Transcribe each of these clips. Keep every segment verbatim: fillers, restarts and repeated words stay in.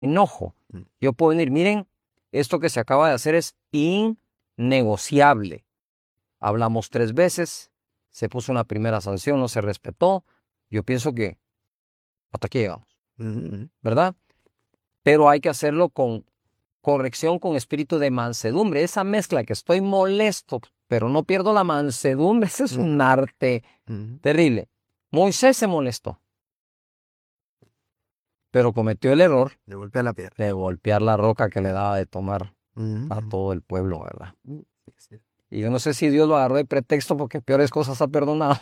enojo. Yo puedo venir, miren, esto que se acaba de hacer es innegociable. Hablamos tres veces, se puso una primera sanción, no se respetó. Yo pienso que hasta aquí llegamos, Mm-hmm. ¿verdad? Pero hay que hacerlo con corrección, con espíritu de mansedumbre. Esa mezcla que estoy molesto, pero no pierdo la mansedumbre, ese es un arte Mm-hmm. terrible. Moisés se molestó, pero cometió el error De golpear la piedra. de golpear la roca que le daba de tomar Mm-hmm. a todo el pueblo, ¿verdad? Mm, sí. Y yo no sé si Dios lo agarró de pretexto porque peores cosas ha perdonado.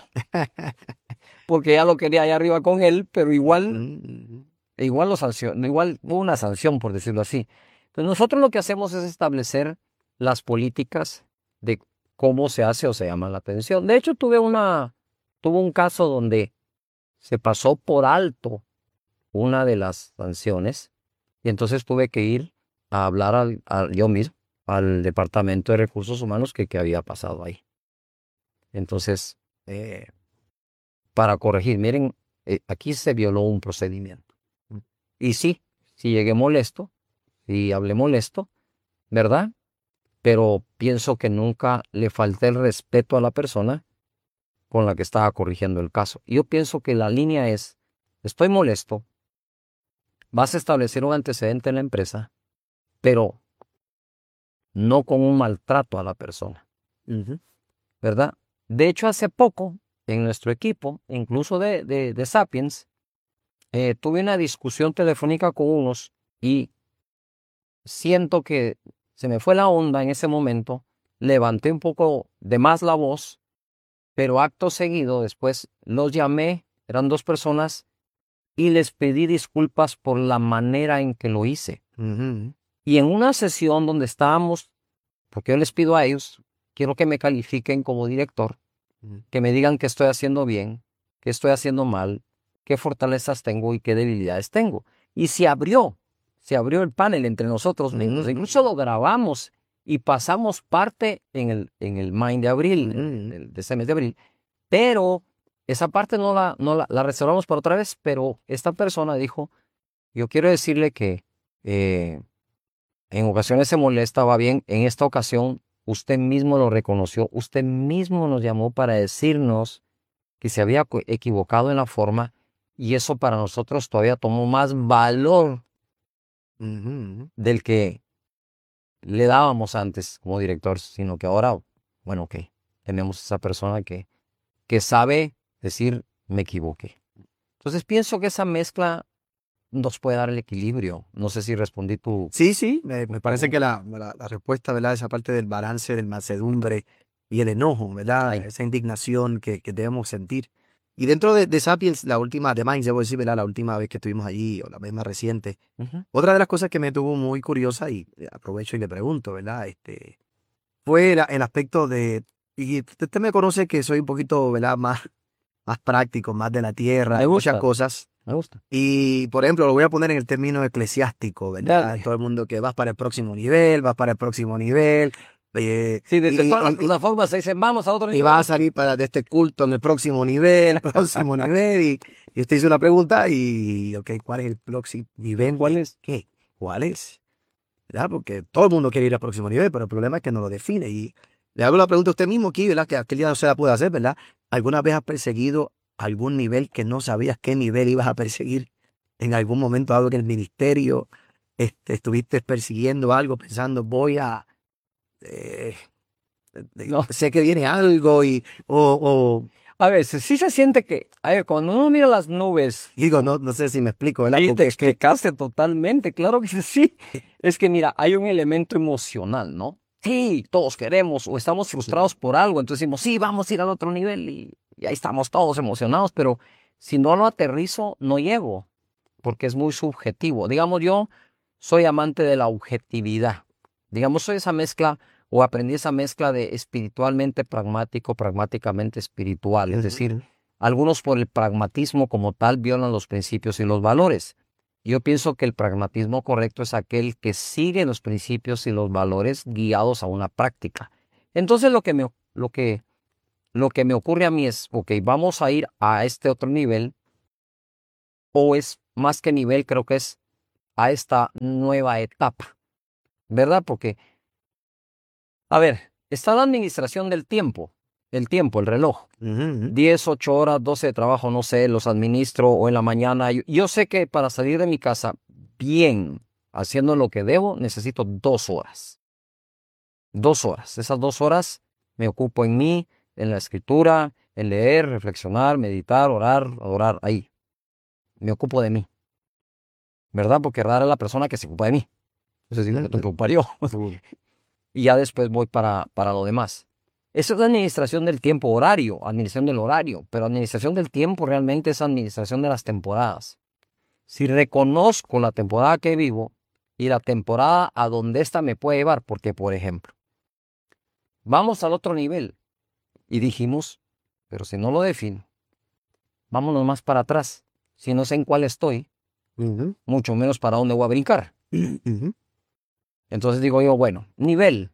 Porque ya lo quería allá arriba con él, pero igual, Mm-hmm. igual lo sancionó, igual hubo una sanción, por decirlo así. Entonces nosotros lo que hacemos es establecer las políticas de cómo se hace o se llama la atención. De hecho, tuve una, tuve un caso donde se pasó por alto una de las sanciones y entonces tuve que ir a hablar al, al- yo mismo al Departamento de Recursos Humanos que, que había pasado ahí. Entonces, eh, para corregir, miren, eh, aquí se violó un procedimiento. Y sí, sí llegué molesto, y hablé molesto, ¿verdad? Pero pienso que nunca le falté el respeto a la persona con la que estaba corrigiendo el caso. Yo pienso que la línea es, estoy molesto, vas a establecer un antecedente en la empresa, pero no con un maltrato a la persona, Mm-hmm. ¿verdad? De hecho, hace poco, en nuestro equipo, incluso de, de, de Sapiens, eh, tuve una discusión telefónica con unos y siento que se me fue la onda en ese momento, levanté un poco de más la voz, pero acto seguido después los llamé, eran dos personas, y les pedí disculpas por la manera en que lo hice. Mm-hmm. Y en una sesión donde estábamos, porque yo les pido a ellos, quiero que me califiquen como director, Mm-hmm. que me digan qué estoy haciendo bien, qué estoy haciendo mal, qué fortalezas tengo y qué debilidades tengo. Y se abrió, se abrió el panel entre nosotros mismos, Mm-hmm. incluso lo grabamos y pasamos parte en el, en el Mind de abril, Mm-hmm. el, de ese mes de abril, pero esa parte no la, no la, la reservamos para otra vez, pero esta persona dijo, yo quiero decirle que eh, en ocasiones se molesta, va bien, en esta ocasión usted mismo lo reconoció, usted mismo nos llamó para decirnos que se había equivocado en la forma y eso para nosotros todavía tomó más valor Mm-hmm. del que le dábamos antes como director, sino que ahora, bueno, ok, tenemos esa persona que, que sabe decir me equivoqué. Entonces pienso que esa mezcla nos puede dar el equilibrio. No sé si respondí tu... Sí, sí, me, me parece que la, la, la respuesta, ¿verdad? Esa parte del balance, del mansedumbre y el enojo, ¿verdad? Ay, Esa indignación que, que debemos sentir. Y dentro de, de Sapiens, la última, de Minds, debo decir, ¿verdad? La última vez que estuvimos allí, o la vez más reciente, uh-huh. otra de las cosas que me tuvo muy curiosa, y aprovecho y le pregunto, ¿verdad? Este, fue la- el aspecto de, y usted me conoce que soy un poquito, ¿verdad? Más, más práctico, más de la tierra, Me muchas gusta, cosas. me gusta. Y, por ejemplo, lo voy a poner en el término eclesiástico, ¿verdad? Dale. Todo el mundo que vas para el próximo nivel, vas para el próximo nivel, eh, Sí, de, de y, todas y- las formas se dicen, vamos a otro y nivel. vas a salir para de este culto en el próximo nivel, próximo nivel, y, y usted hizo una pregunta y, ok, ¿cuál es el próximo nivel? ¿Cuál es? ¿Qué? ¿Cuál es? ¿Verdad? Porque todo el mundo quiere ir al próximo nivel, pero el problema es que no lo define. Y le hago la pregunta a usted mismo aquí, ¿verdad? Que aquel día no se la puede hacer, ¿verdad? ¿Alguna vez has perseguido algún nivel que no sabías qué nivel ibas a perseguir? En algún momento dado en el ministerio, este, estuviste persiguiendo algo, pensando, voy a... eh, eh, No. sé que viene algo y... O, o- A veces sí se siente que, a ver, cuando uno mira las nubes, y digo, no, no sé si me explico, ¿verdad? ahí te Porque es que... explicaste totalmente, claro que sí. Es que mira, hay un elemento emocional, ¿no? Sí, todos queremos o estamos frustrados por algo, entonces decimos, sí, vamos a ir al otro nivel y, y ahí estamos todos emocionados, pero si no lo aterrizo, no llego, porque es muy subjetivo. Digamos, yo soy amante de la objetividad. Digamos, soy esa mezcla o aprendí esa mezcla de espiritualmente pragmático, pragmáticamente espiritual. Es decir, algunos por el pragmatismo como tal violan los principios y los valores. Yo pienso que el pragmatismo correcto es aquel que sigue los principios y los valores guiados a una práctica. Entonces lo que me, lo que, lo que me ocurre a mí es, ok, vamos a ir a este otro nivel, o es más que nivel, creo que es a esta nueva etapa, ¿verdad? Porque, a ver, está la administración del tiempo, el tiempo, el reloj. Ujú. diez, ocho horas, doce de trabajo, no sé, los administro o en la mañana. Yo, yo sé que para salir de mi casa bien, haciendo lo que debo, necesito dos horas. Dos horas. Esas dos horas me ocupo en mí, en la escritura, en leer, reflexionar, meditar, orar, adorar, ahí. Me ocupo de mí, ¿verdad? Porque rara es la persona que se ocupa de mí. Entonces digo, me tengo que ocupar yo. Y ya después voy para, para lo demás. Eso es administración del tiempo, horario, administración del horario, pero administración del tiempo realmente es administración de las temporadas. Si reconozco la temporada que vivo y la temporada a donde ésta me puede llevar, porque por ejemplo, vamos al otro nivel y dijimos, pero si no lo defino, vámonos más para atrás. Si no sé en cuál estoy, Ujú. mucho menos para dónde voy a brincar. Ujú. Entonces digo yo, bueno, nivel.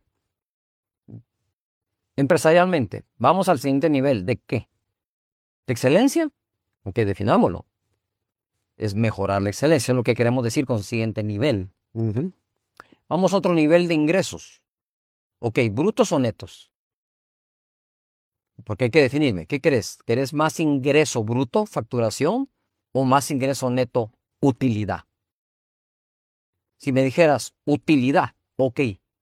Empresarialmente, vamos al siguiente nivel. ¿De qué? ¿De excelencia? Ok, definámoslo. Es mejorar la excelencia, es lo que queremos decir con siguiente nivel. Ujú. Vamos a otro nivel de ingresos. Ok, ¿brutos o netos? Porque hay que definirme. ¿Qué querés? ¿Querés más ingreso bruto, facturación, o más ingreso neto, utilidad? Si me dijeras utilidad, ok.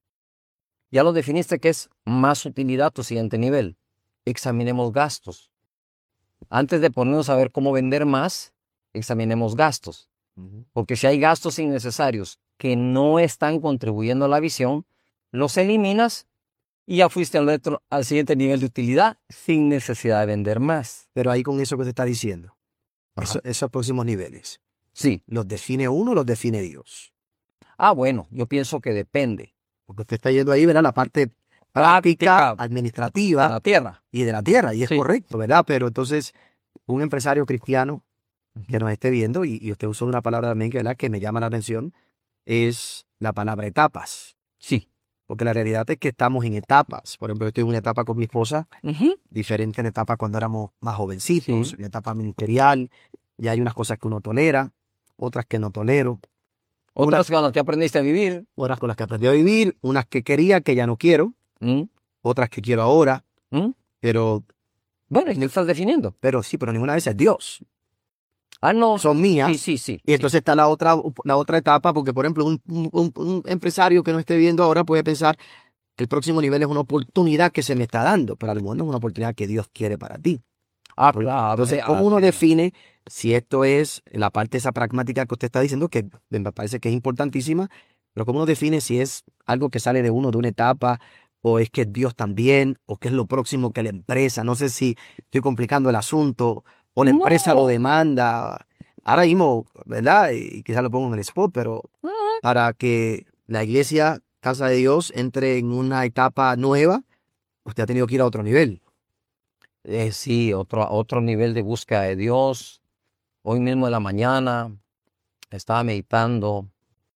Ya lo definiste que es más utilidad tu siguiente nivel. Examinemos gastos. Antes de ponernos a ver cómo vender más, examinemos gastos. Ujú. Porque si hay gastos innecesarios que no están contribuyendo a la visión, los eliminas y ya fuiste al, otro, al siguiente nivel de utilidad sin necesidad de vender más. Pero ahí con eso que te está diciendo, Ajá. eso- esos próximos niveles, Sí. ¿los define uno o los define Dios? Ah, bueno, yo pienso que depende. Porque usted está yendo ahí, ¿verdad? La parte Práctica práctica, a administrativa la tierra. y de la tierra, y es Sí. correcto, ¿verdad? Pero entonces, un empresario cristiano que nos esté viendo, y, y usted usó una palabra también que, ¿verdad?, que me llama la atención, es la palabra etapas. Sí. Porque la realidad es que estamos en etapas. Por ejemplo, yo estoy en una etapa con mi esposa, Ujú. diferente en etapa cuando éramos más jovencitos, Sí. en etapa ministerial, y hay unas cosas que uno tolera, otras que no tolero, Otras cuando te aprendiste a vivir. otras con las que aprendí a vivir, unas que quería que ya no quiero, ¿Mm? otras que quiero ahora, ¿Mm? pero, Bueno, y lo estás definiendo. pero sí, pero ninguna de esas es Dios. Ah, no. Son mías. Sí, sí, sí. Y entonces está la otra, la otra etapa, porque por ejemplo, un, un- un- un empresario que no esté viendo ahora puede pensar que el próximo nivel es una oportunidad que se me está dando, pero a lo mejor no es una oportunidad que Dios quiere para ti. Ah, claro. Entonces, Ah, ¿cómo uno sí. define si esto es la parte esa pragmática que usted está diciendo, que me parece que es importantísima, pero cómo uno define si es algo que sale de uno, de una etapa, o es que es Dios también, o que es lo próximo que la empresa? No sé si estoy complicando el asunto, o la empresa lo No. demanda. Ahora mismo, ¿verdad? Y quizás lo pongo en el spot, pero Ah, para que la iglesia, Casa de Dios, entre en una etapa nueva, usted ha tenido que ir a otro nivel. Eh, sí, otro, otro nivel de búsqueda de Dios. Hoy mismo en la mañana estaba meditando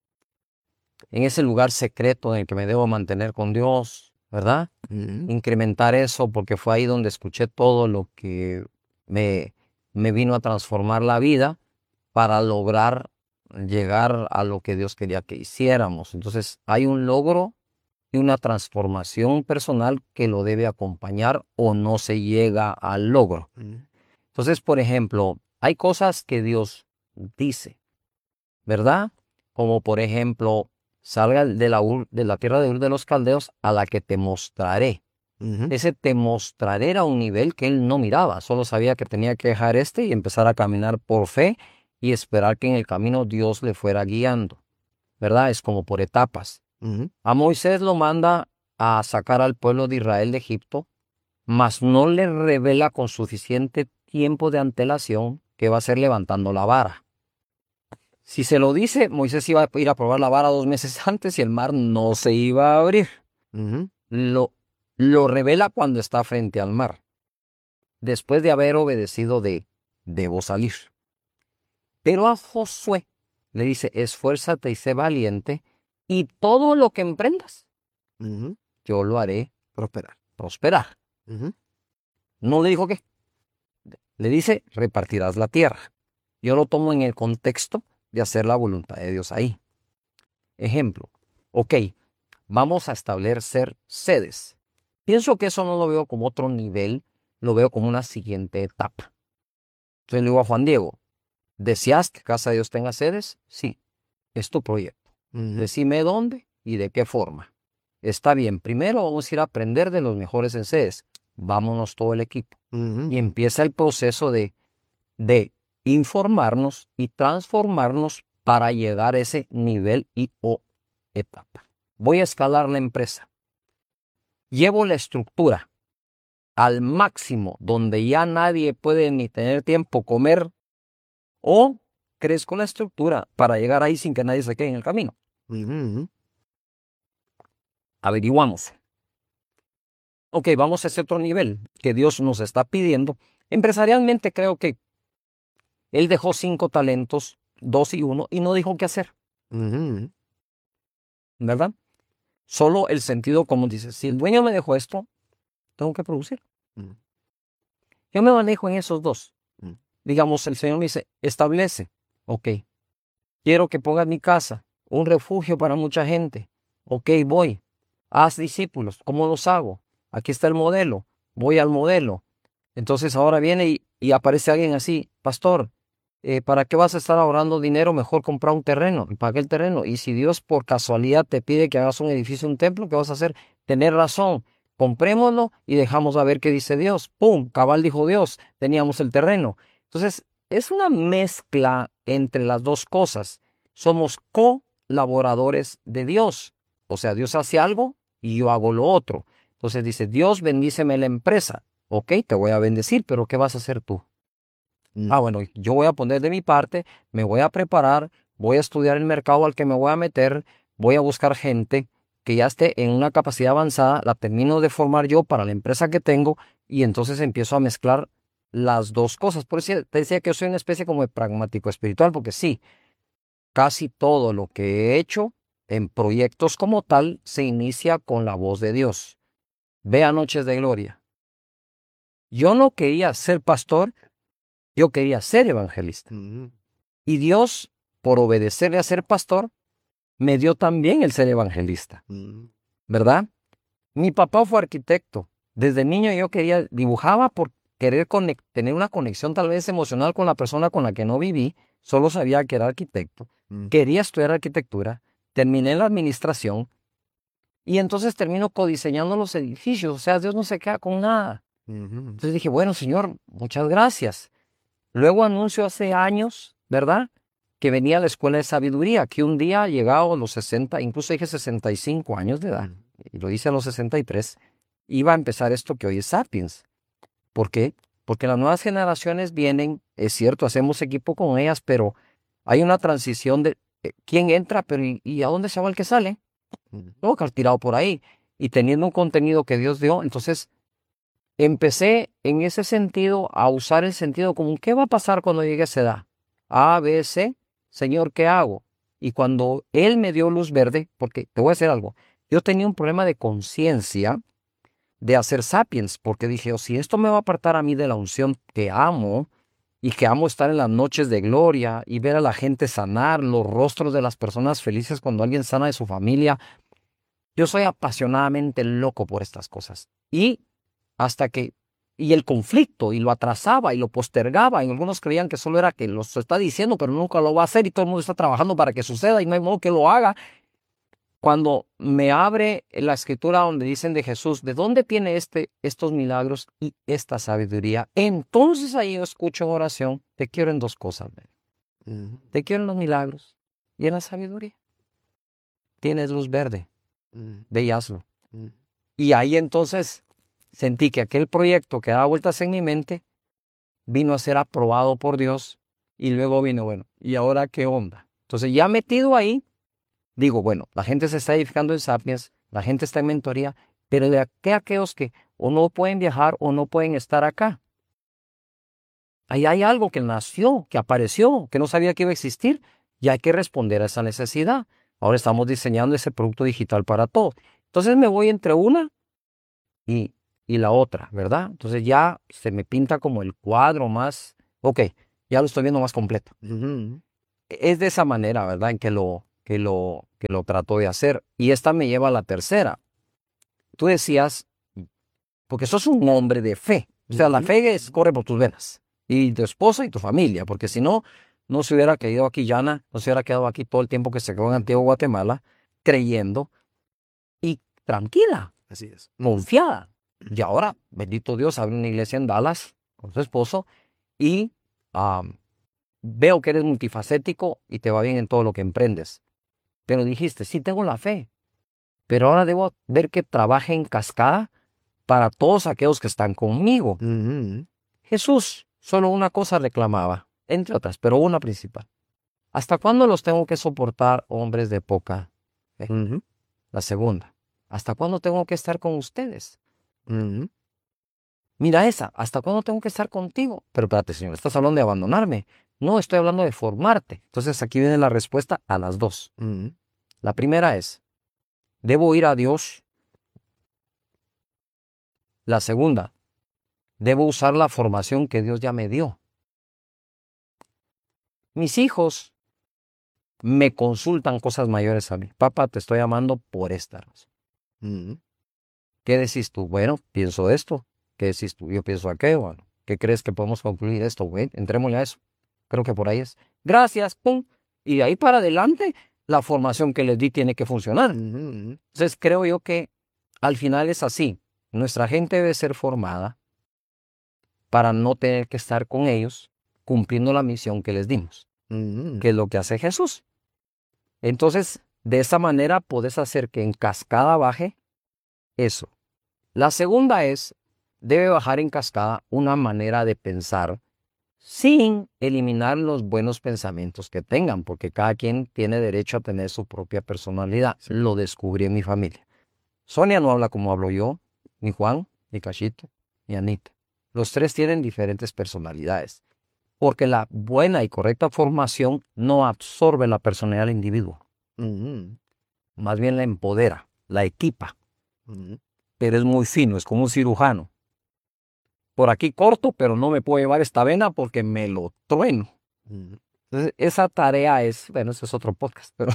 en ese lugar secreto en el que me debo mantener con Dios, ¿verdad? Ujú. Incrementar eso porque fue ahí donde escuché todo lo que me, me vino a transformar la vida para lograr llegar a lo que Dios quería que hiciéramos. Entonces hay un logro y una transformación personal que lo debe acompañar o no se llega al logro. Ujú. Entonces, por ejemplo, hay cosas que Dios dice, ¿verdad? Como por ejemplo, salga de la, Ur- de la tierra de Ur de los Caldeos a la que te mostraré. Ujú. Ese te mostraré era un nivel que él no miraba, solo sabía que tenía que dejar este y empezar a caminar por fe y esperar que en el camino Dios le fuera guiando, ¿verdad? Es como por etapas. Ujú. A Moisés lo manda a sacar al pueblo de Israel de Egipto, mas no le revela con suficiente tiempo de antelación que va a ser levantando la vara. Si se lo dice, Moisés iba a ir a probar la vara dos meses antes y el mar no se iba a abrir. Ujú. Lo, lo revela cuando está frente al mar, después de haber obedecido de debo salir. Pero a Josué le dice, esfuérzate y sé valiente, y todo lo que emprendas, Ujú. yo lo haré Prosperar. prosperar. Ujú. No le dijo qué, le dice, repartirás la tierra. Yo lo tomo en el contexto de hacer la voluntad de Dios ahí. Ejemplo, ok, vamos a establecer sedes. Pienso que eso no lo veo como otro nivel, lo veo como una siguiente etapa. Entonces le digo a Juan Diego, ¿deseas que Casa de Dios tenga sedes? Sí, es tu proyecto. Ujú. Decime dónde y de qué forma. Está bien, primero vamos a ir a aprender de los mejores en sedes. Vámonos todo el equipo. Ujú. Y empieza el proceso de, de informarnos y transformarnos para llegar a ese nivel y o etapa. Voy a escalar la empresa. Llevo la estructura al máximo, donde ya nadie puede ni tener tiempo comer, o crezco la estructura para llegar ahí sin que nadie se quede en el camino. Ujú. Averiguamos. Ok, vamos a ese otro nivel que Dios nos está pidiendo. Empresarialmente creo que Él dejó cinco talentos, dos y uno, y no dijo qué hacer, Ujú. ¿verdad? Solo el sentido común dice, si el dueño me dejó esto, tengo que producir. Ujú. Yo me manejo en esos dos. Ujú. Digamos, el Señor me dice, establece. Ok, quiero que pongas mi casa, un refugio para mucha gente. Ok, voy. Haz discípulos. ¿Cómo los hago? Aquí está el modelo. Voy al modelo. Entonces ahora viene y, y aparece alguien así, pastor, eh, ¿para qué vas a estar ahorrando dinero? Mejor comprar un terreno y pagar el terreno. Y si Dios por casualidad te pide que hagas un edificio, un templo, ¿qué vas a hacer? Tener razón. Comprémoslo y dejamos a ver qué dice Dios. ¡Pum! Cabal dijo Dios. Teníamos el terreno. Entonces, es una mezcla entre las dos cosas. Somos colaboradores de Dios. O sea, Dios hace algo y yo hago lo otro. Entonces dice, Dios bendíceme la empresa. Ok, te voy a bendecir, pero ¿qué vas a hacer tú? Ujú. Ah, bueno, yo voy a poner de mi parte, me voy a preparar, voy a estudiar el mercado al que me voy a meter, voy a buscar gente que ya esté en una capacidad avanzada, la termino de formar yo para la empresa que tengo y entonces empiezo a mezclar las dos cosas. Por eso te decía que yo soy una especie como de pragmático espiritual, porque sí, casi todo lo que he hecho en proyectos como tal se inicia con la voz de Dios. Vea Noches de Gloria. Yo no quería ser pastor, yo quería ser evangelista. Ujú. Y Dios, por obedecerle a ser pastor, me dio también el ser evangelista, Ujú. ¿verdad? Mi papá fue arquitecto. Desde niño yo quería, dibujaba por querer conec- tener una conexión tal vez emocional con la persona con la que no viví. Solo sabía que era arquitecto. Ujú. Quería estudiar arquitectura. Terminé en la administración. Y entonces termino codiseñando los edificios. O sea, Dios no se queda con nada. Ujú. Entonces dije, bueno, Señor, muchas gracias. Luego anuncio hace años, ¿verdad? Que venía a la escuela de sabiduría, que un día llegado a los sesenta, incluso dije sesenta y cinco años de edad, y lo hice a los sesenta y tres, iba a empezar esto que hoy es Sapiens. ¿Por qué? Porque las nuevas generaciones vienen, es cierto, hacemos equipo con ellas, pero hay una transición de eh, quién entra, pero ¿y, y a dónde se va el que sale? Ujú. Todo que tirado por ahí. Y teniendo un contenido que Dios dio, entonces empecé en ese sentido a usar el sentido común. ¿Qué va a pasar cuando llegue a esa edad? A, B, C. Señor, ¿qué hago? Y cuando Él me dio luz verde, porque te voy a decir algo, yo tenía un problema de conciencia de hacer Sapiens, porque dije, oh, si esto me va a apartar a mí de la unción que amo y que amo estar en las noches de gloria y ver a la gente sanar, los rostros de las personas felices cuando alguien sana de su familia, yo soy apasionadamente loco por estas cosas. Y hasta que, y el conflicto, y lo atrasaba y lo postergaba, y algunos creían que solo era que lo está diciendo, pero nunca lo va a hacer, y todo el mundo está trabajando para que suceda, y no hay modo que lo haga. Cuando me abre la escritura donde dicen de Jesús, ¿de dónde tiene este, estos milagros y esta sabiduría? Entonces ahí yo escucho en oración, te quiero en dos cosas, ¿ve? Ujú. Te quiero en los milagros y en la sabiduría. Tienes luz verde, Ujú. ve y hazlo. Ujú. Y ahí entonces sentí que aquel proyecto que daba vueltas en mi mente vino a ser aprobado por Dios y luego vino, bueno, ¿y ahora qué onda? Entonces ya metido ahí, digo, bueno, la gente se está edificando en Sapiens, la gente está en mentoría, pero de qué aquellos que o no pueden viajar o no pueden estar acá. Ahí hay algo que nació, que apareció, que no sabía que iba a existir y hay que responder a esa necesidad. Ahora estamos diseñando ese producto digital para todos. Entonces me voy entre una y, y la otra, ¿verdad? Entonces ya se me pinta como el cuadro más, ok, ya lo estoy viendo más completo. Ujú. es de esa manera, ¿verdad? En que lo, que lo, que lo trato de hacer. Y esta me lleva a la tercera. Tú decías, porque sos un hombre de fe. O sea, la Ujú. fe es, corre por tus venas. Y tu esposa y tu familia. Porque si no, no se hubiera quedado aquí Yana, no se hubiera quedado aquí todo el tiempo que se quedó en Antigua Guatemala, creyendo y tranquila, Así es. confiada. Y ahora, bendito Dios, abre una iglesia en Dallas con su esposo y am, veo que eres multifacético y te va bien en todo lo que emprendes. Pero dijiste, sí, tengo la fe, pero ahora debo ver que trabaje en cascada para todos aquellos que están conmigo. Ujú. Jesús solo una cosa reclamaba, entre otras, pero una principal. ¿Hasta cuándo los tengo que soportar, hombres de poca fe? Ujú. La segunda, ¿hasta cuándo tengo que estar con ustedes? Ujú. Mira esa, ¿hasta cuándo tengo que estar contigo? Pero espérate, Señor, estás hablando de abandonarme. No, estoy hablando de formarte. Entonces aquí viene la respuesta a las dos. Ujú. La primera es, ¿debo ir a Dios? La segunda, ¿debo usar la formación que Dios ya me dio? Mis hijos me consultan cosas mayores a mí. Papá, te estoy llamando por esta razón. Ujú. ¿Qué decís tú? Bueno, pienso esto. ¿Qué decís tú? Yo pienso aquello. Bueno, ¿qué crees que podemos concluir esto, güey? Entrémosle a eso. Creo que por ahí es. Gracias, pum. Y de ahí para adelante, la formación que les di tiene que funcionar. Ujú. Entonces creo yo que al final es así. Nuestra gente debe ser formada para no tener que estar con ellos cumpliendo la misión que les dimos, Ujú. que es lo que hace Jesús. Entonces, de esa manera puedes hacer que en cascada baje eso. La segunda es, debe bajar en cascada una manera de pensar sin eliminar los buenos pensamientos que tengan, porque cada quien tiene derecho a tener su propia personalidad. Sí. Lo descubrí en mi familia. Sonia no habla como hablo yo, ni Juan, ni Cachito, ni Anita. Los tres tienen diferentes personalidades, porque la buena y correcta formación no absorbe la personalidad del individuo, Ujú. más bien la empodera, la equipa, Ujú. pero es muy fino, es como un cirujano. Por aquí corto, pero no me puedo llevar esta vena porque me lo trueno. Ujú. Entonces, esa tarea es, bueno, ese es otro podcast, pero,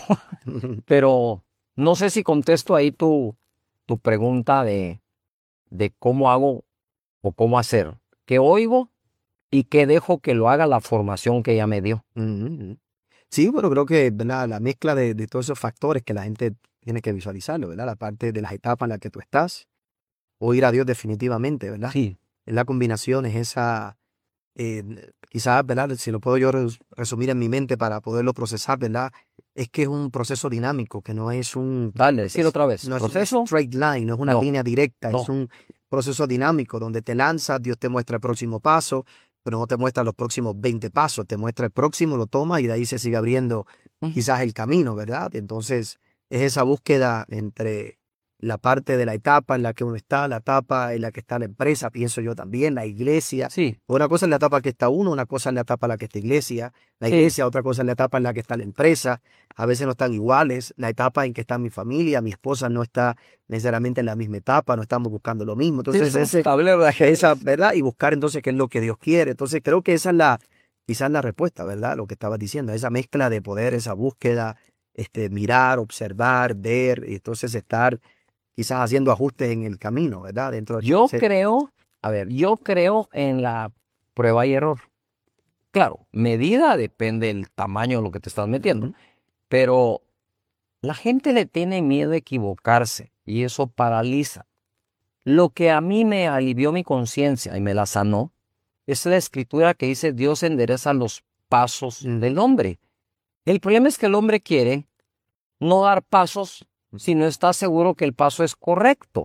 pero no sé si contesto ahí tu, tu pregunta de, de cómo hago o cómo hacer, qué oigo y qué dejo que lo haga la formación que ella me dio. Ujú. Sí, bueno, creo que, ¿verdad? La mezcla de, de todos esos factores que la gente tiene que visualizarlo, ¿verdad? La parte de las etapas en las que tú estás, o ir a Dios definitivamente, ¿verdad? Sí, Es la combinación, es esa, eh, quizás, ¿verdad? Si lo puedo yo res- resumir en mi mente para poderlo procesar, ¿verdad? Es que es un proceso dinámico, que no es un, dale, decir es- otra vez. no es un ¿Proceso? straight line, no es una No, línea directa, es no. un proceso dinámico donde te lanzas, Dios te muestra el próximo paso, pero no te muestra los próximos veinte pasos, te muestra el próximo, lo toma y de ahí se sigue abriendo Ujú. quizás el camino, ¿verdad? Entonces, es esa búsqueda entre la parte de la etapa en la que uno está, la etapa en la que está la empresa, pienso yo también, la iglesia. Sí, Una cosa es la etapa que está uno, una cosa es la etapa en la que está iglesia, la sí, iglesia, otra cosa es la etapa en la que está la empresa. A veces no están iguales, la etapa en que está mi familia, mi esposa no está necesariamente en la misma etapa, no estamos buscando lo mismo. sí, Entonces, es un ese, tablero de esa, ajedrez. ¿verdad? Y buscar entonces qué es lo que Dios quiere. Entonces, creo que esa es la, quizás la respuesta, ¿verdad? Lo que estabas diciendo, esa mezcla de poder, esa búsqueda, este, mirar, observar, ver, y entonces estar quizás haciendo ajustes en el camino, ¿verdad? Dentro de Yo ese- creo, a ver, yo creo en la prueba y error. Claro, medida depende del tamaño de lo que te estás metiendo, Ujú. pero la gente le tiene miedo a equivocarse y eso paraliza. Lo que a mí me alivió mi conciencia y me la sanó es la escritura que dice Dios endereza los pasos Mm. del hombre. El problema es que el hombre quiere no dar pasos si no está seguro que el paso es correcto.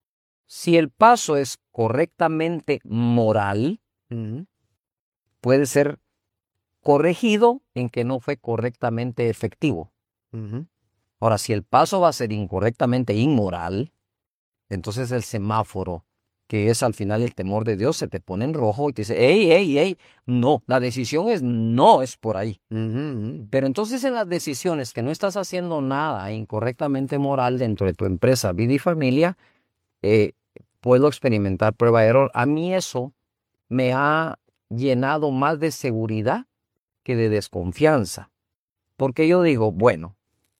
Si el paso es correctamente moral, Ujú. puede ser corregido en que no fue correctamente efectivo. Ujú. Ahora, si el paso va a ser incorrectamente inmoral, entonces el semáforo, que es al final el temor de Dios, se te pone en rojo y te dice, hey, hey, hey, no, la decisión es no, es por ahí. Ujú. Pero entonces en las decisiones que no estás haciendo nada incorrectamente moral dentro de tu empresa, vida y familia, eh, puedo experimentar prueba de error. A mí eso me ha llenado más de seguridad que de desconfianza. Porque yo digo, bueno,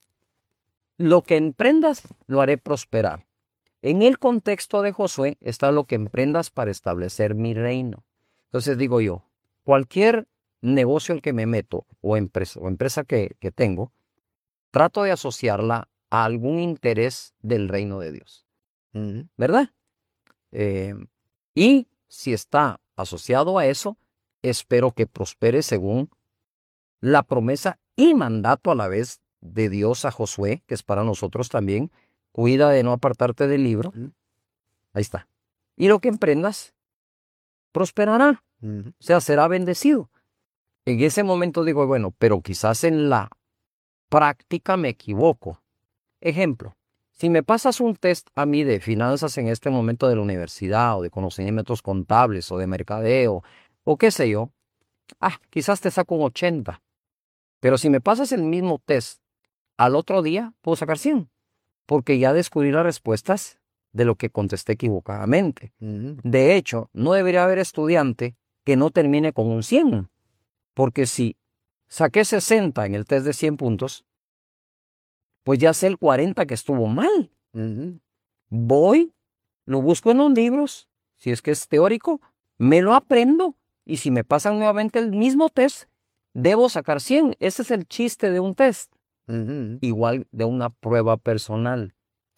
lo que emprendas lo haré prosperar. En el contexto de Josué está lo que emprendas para establecer mi reino. Entonces digo yo, cualquier negocio al que me meto o empresa, o empresa que, que tengo, trato de asociarla a algún interés del reino de Dios. Ujú. ¿Verdad? Eh, y si está asociado a eso, espero que prospere según la promesa y mandato a la vez de Dios a Josué, que es para nosotros también. Cuida de no apartarte del libro. Ujú. Ahí está. Y lo que emprendas, prosperará. Ujú. O sea, será bendecido. En ese momento digo, bueno, pero quizás en la práctica me equivoco. Ejemplo, si me pasas un test a mí de finanzas en este momento de la universidad o de conocimientos contables o de mercadeo o qué sé yo, ah, quizás te saco un ochenta. Pero si me pasas el mismo test al otro día, puedo sacar cien. Porque ya descubrí las respuestas de lo que contesté equivocadamente. Ujú. De hecho, no debería haber estudiante que no termine con un cien. Porque si saqué sesenta en el test de cien puntos, pues ya sé el cuarenta que estuvo mal. Ujú. Voy, lo busco en los libros, si es que es teórico, me lo aprendo y si me pasan nuevamente el mismo test, debo sacar cien. Ese es el chiste de un test. Ujú. Igual de una prueba personal.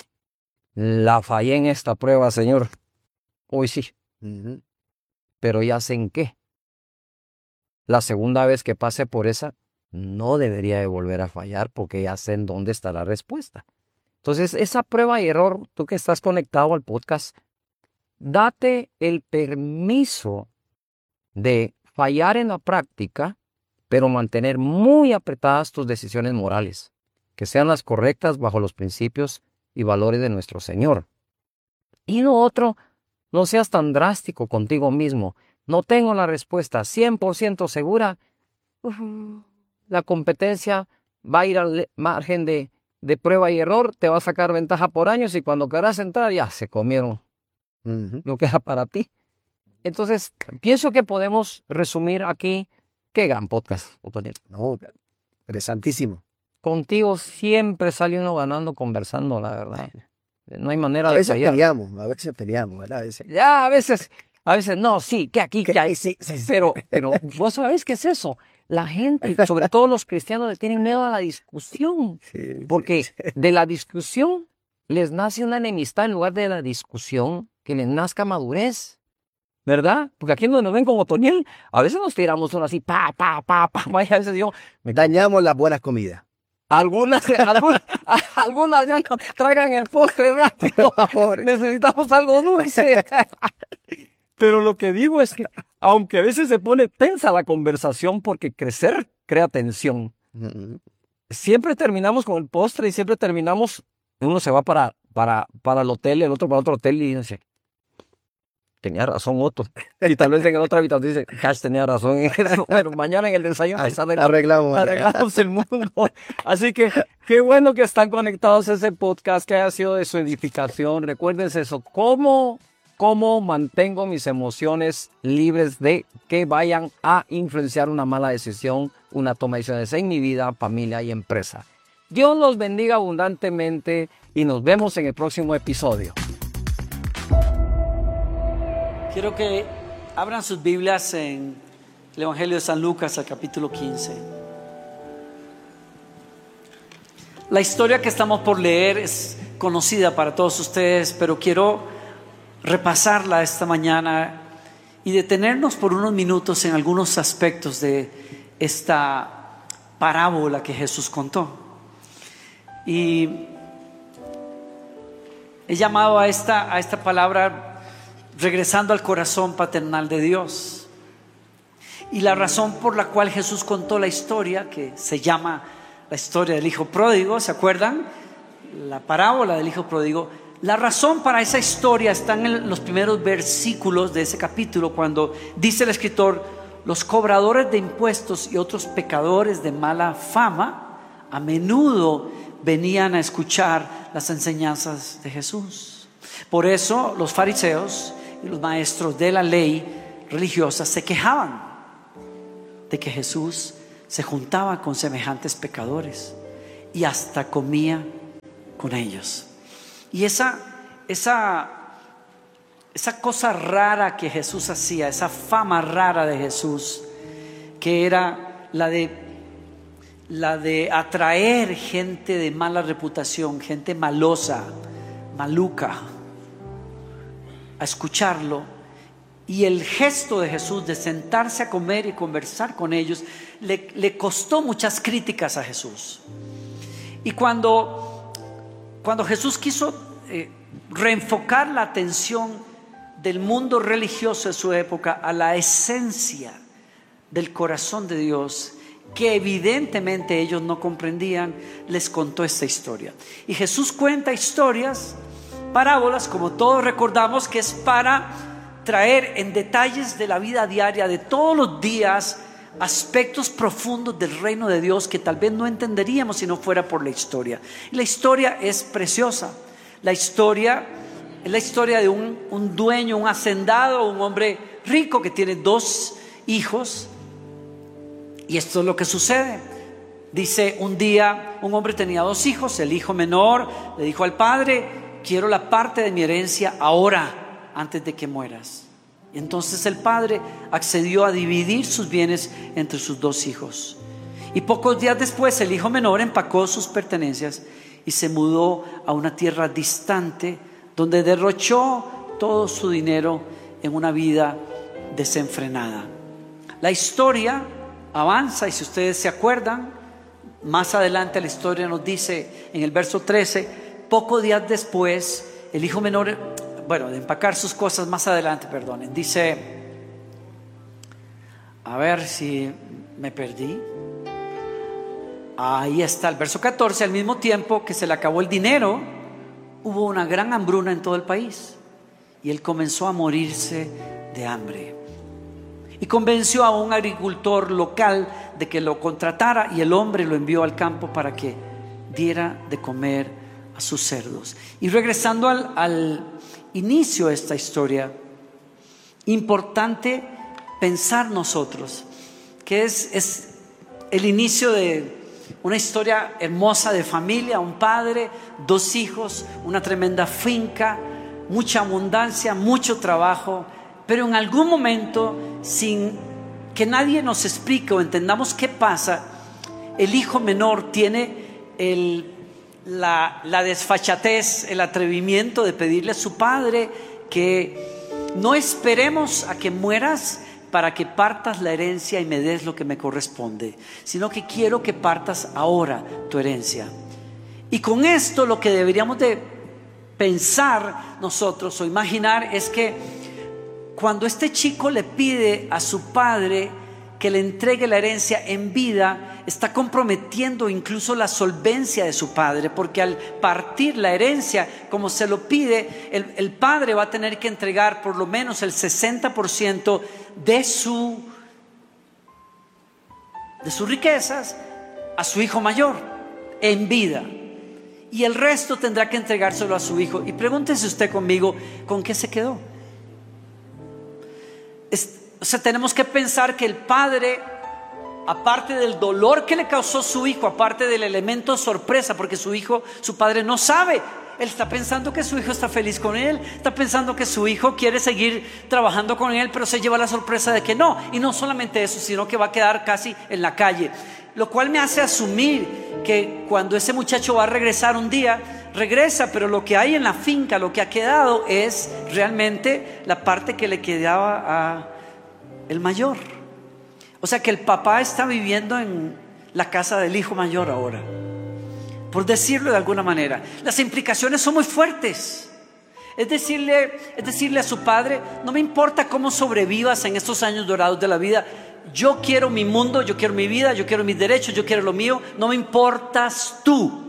La fallé en esta prueba, señor. Hoy sí, Ujú. pero ya sé en qué. La segunda vez que pase por esa, no debería de volver a fallar porque ya sé en dónde está la respuesta. Entonces, esa prueba y error, tú que estás conectado al podcast, date el permiso de fallar en la práctica, pero mantener muy apretadas tus decisiones morales, que sean las correctas bajo los principios y valores de nuestro Señor. Y lo otro, no seas tan drástico contigo mismo. No tengo la respuesta cien por ciento segura. Uf, la competencia va a ir al margen de, de prueba y error, te va a sacar ventaja por años y cuando querrás entrar ya se comieron Ujú. lo que era para ti. Entonces, pienso que podemos resumir aquí. Qué gran podcast, Otoniel. No, interesantísimo. Contigo siempre sale uno ganando conversando, la verdad. No hay manera A de veces fallar. peleamos, a veces peleamos, ¿verdad? A veces. Ya, a veces, a veces, no, sí, que aquí, Que- que ahí. sí, sí, sí. Pero, pero, ¿vos sabés qué es eso? La gente, sobre todo los cristianos, le tienen miedo a la discusión. Sí, Porque sí. de la discusión les nace una enemistad en lugar de la discusión que les nazca madurez. ¿Verdad? Porque aquí donde nos ven como Otoniel, a veces nos tiramos uno así, pa, pa, pa, pa, vaya, a veces yo, me Dañamos las buenas comidas. algunas, algunas, algunas ya no traigan el postre rápido. Por favor. Necesitamos algo dulce. Pero lo que digo es que, aunque a veces se pone tensa la conversación porque crecer crea tensión, Ujú. siempre terminamos con el postre y siempre terminamos, uno se va para, para, para el hotel, el otro para otro hotel y dice, tenía razón Otto. Y tal vez en el otra habitación dice, Cash tenía razón en eso, pero mañana en el desayuno Ay, sale- Arreglamos. arreglamos el mundo. Así que qué bueno que están conectados a ese podcast, que haya sido de su edificación. Recuerden eso, cómo, cómo mantengo mis emociones libres de que vayan a influenciar una mala decisión, una toma de decisiones en mi vida, familia y empresa. Dios los bendiga abundantemente y nos vemos en el próximo episodio. Quiero que abran sus Biblias en el Evangelio de San Lucas, al capítulo quince. La historia que estamos por leer es conocida para todos ustedes, pero quiero repasarla esta mañana y detenernos por unos minutos en algunos aspectos de esta parábola que Jesús contó. Y he llamado a esta, a esta palabra regresando al corazón paternal de Dios. Y la razón por la cual Jesús contó la historia, que se llama la historia del hijo pródigo, ¿se acuerdan? La parábola del hijo pródigo. La razón para esa historia está en los primeros versículos de ese capítulo, cuando dice el escritor: los cobradores de impuestos y otros pecadores de mala fama a menudo venían a escuchar las enseñanzas de Jesús. Por eso los fariseos y los maestros de la ley religiosa se quejaban de que Jesús se juntaba con semejantes pecadores y hasta comía con ellos. Y esa, esa, esa cosa rara que Jesús hacía, esa fama rara de Jesús, que era la de, la de atraer gente de mala reputación, gente malosa, maluca, a escucharlo. Y el gesto de Jesús de sentarse a comer y conversar con ellos le, le costó muchas críticas a Jesús. Y cuando, cuando Jesús quiso eh, reenfocar la atención del mundo religioso de su época a la esencia del corazón de Dios, que evidentemente ellos no comprendían, les contó esta historia. Y Jesús cuenta historias, parábolas, como todos recordamos, que es para traer en detalles de la vida diaria, de todos los días, aspectos profundos del reino de Dios que tal vez no entenderíamos si no fuera por la historia. Y la historia es preciosa. La historia es la historia de un, un dueño, un hacendado, un hombre rico que tiene dos hijos. Y esto es lo que sucede. Dice, un día un hombre tenía dos hijos. El hijo menor le dijo al padre: quiero la parte de mi herencia ahora, antes de que mueras. Y entonces el padre accedió a dividir sus bienes entre sus dos hijos. Y pocos días después el hijo menor empacó sus pertenencias y se mudó a una tierra distante, donde derrochó todo su dinero en una vida desenfrenada. La historia avanza, y si ustedes se acuerdan, más adelante la historia nos dice en el verso trece: pocos días después el hijo menor, bueno, de empacar sus cosas más adelante, perdonen, dice, a ver si me perdí, ahí está el verso catorce: al mismo tiempo que se le acabó el dinero, hubo una gran hambruna en todo el país y él comenzó a morirse de hambre. Y convenció a un agricultor local de que lo contratara, y el hombre lo envió al campo para que diera de comer a sus cerdos. Y regresando al, al inicio de esta historia, importante pensar nosotros que es, es el inicio de una historia hermosa de familia, un padre, dos hijos, una tremenda finca, mucha abundancia, mucho trabajo, pero en algún momento, sin que nadie nos explique o entendamos qué pasa, el hijo menor tiene el, la, la desfachatez, el atrevimiento de pedirle a su padre que no esperemos a que mueras para que partas la herencia y me des lo que me corresponde, sino que quiero que partas ahora tu herencia. Y con esto lo que deberíamos de pensar nosotros o imaginar es que cuando este chico le pide a su padre que le entregue la herencia en vida, está comprometiendo incluso la solvencia de su padre, porque al partir la herencia como se lo pide, el, el padre va a tener que entregar por lo menos el sesenta por ciento de su de sus riquezas a su hijo mayor en vida, y el resto tendrá que entregárselo a su hijo. Y pregúntese usted conmigo, ¿con qué se quedó? Es, o sea, tenemos que pensar que el padre, aparte del dolor que le causó su hijo, aparte del elemento sorpresa, porque su hijo, su padre no sabe, él está pensando que su hijo está feliz con él, está pensando que su hijo quiere seguir trabajando con él, pero se lleva la sorpresa de que no. Y no solamente eso, sino que va a quedar casi en la calle, lo cual me hace asumir que cuando ese muchacho va a regresar un día, regresa, pero lo que hay en la finca, lo que ha quedado es realmente la parte que le quedaba a el mayor. O sea que el papá está viviendo en la casa del hijo mayor ahora, por decirlo de alguna manera. Las implicaciones son muy fuertes. Es decirle, es decirle a su padre: no me importa cómo sobrevivas en estos años dorados de la vida, yo quiero mi mundo, yo quiero mi vida, yo quiero mis derechos, yo quiero lo mío, no me importas tú.